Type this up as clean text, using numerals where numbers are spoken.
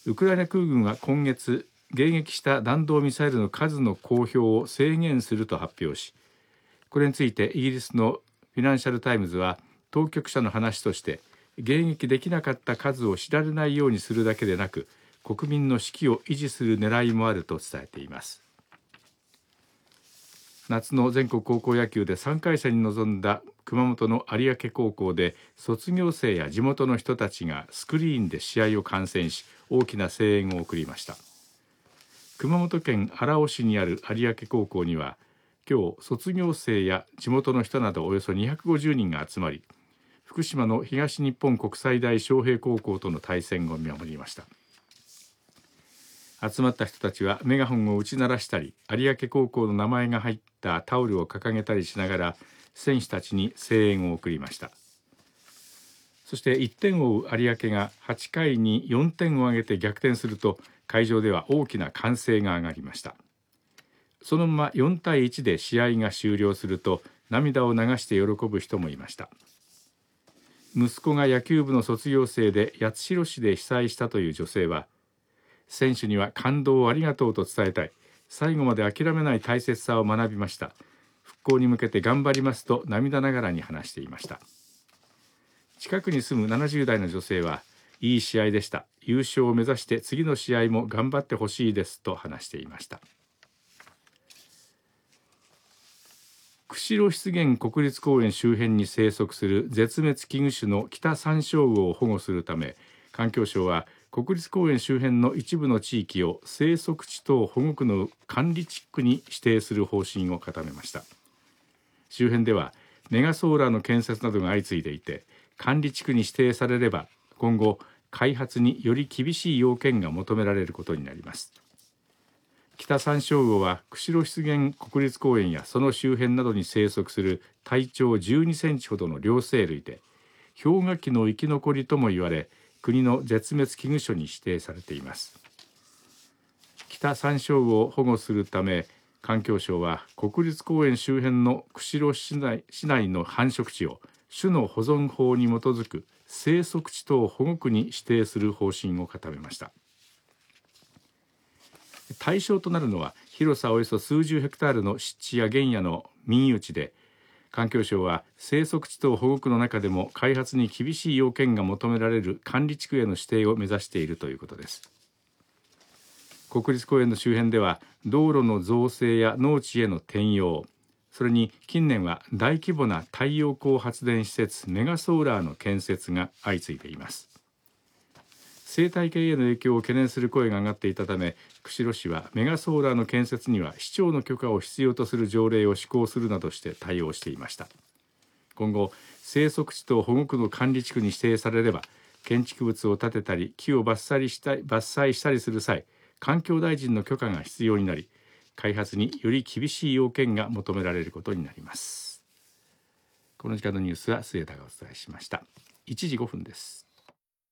ウクライナ空軍は今月、迎撃した弾道ミサイルの数の公表を制限すると発表し、これについてイギリスのフィナンシャルタイムズは当局者の話として、迎撃できなかった数を知られないようにするだけでなく、国民の士気を維持する狙いもあると伝えています。夏の全国高校野球で3回戦に臨んだ熊本の有明高校で、卒業生や地元の人たちがスクリーンで試合を観戦し、大きな声援を送りました。熊本県荒尾市にある有明高校には、今日卒業生や地元の人などおよそ250人が集まり、福島の東日本国際大昌平高校との対戦を見守りました。集まった人たちはメガホンを打ち鳴らしたり、有明高校の名前が入ったタオルを掲げたりしながら、選手たちに声援を送りました。そして1点を追う有明が8回に4点を挙げて逆転すると、会場では大きな歓声が上がりました。そのまま4対1で試合が終了すると、涙を流して喜ぶ人もいました。息子が野球部の卒業生で八代市で被災したという女性は、選手には感動をありがとうと伝えたい。最後まで諦めない大切さを学びました。復興に向けて頑張りますと涙ながらに話していました。近くに住む70代の女性は、いい試合でした。優勝を目指して次の試合も頑張ってほしいですと話していました。釧路湿原国立公園周辺に生息する絶滅危惧種のキタサンショウウオを保護するため、環境省は国立公園周辺の一部の地域を生息地等保護区の管理地区に指定する方針を固めました。周辺ではメガソーラーの建設などが相次いでいて、管理地区に指定されれば今後開発により厳しい要件が求められることになります。キタサンショウウオは釧路湿原国立公園やその周辺などに生息する体長12センチほどの両生類で、氷河期の生き残りとも言われ、国の絶滅危惧種に指定されています。キタサンショウウオを保護するため、環境省は国立公園周辺の釧路市内の繁殖地を種の保存法に基づく生息地等保護区に指定する方針を固めました。対象となるのは広さおよそ数十ヘクタールの湿地や原野の民有地で、環境省は生息地等保護区の中でも開発に厳しい要件が求められる管理地区への指定を目指しているということです。国立公園の周辺では道路の造成や農地への転用、それに近年は大規模な太陽光発電施設メガソーラーの建設が相次いでいます。生態系への影響を懸念する声が上がっていたため、釧路市はメガソーラーの建設には市長の許可を必要とする条例を施行するなどして対応していました。今後、生息地と保護区の管理地区に指定されれば、建築物を建てたり木を伐採したりする際、環境大臣の許可が必要になり、開発により厳しい要件が求められることになります。この時間のニュースは末田がお伝えしました。1時5分です。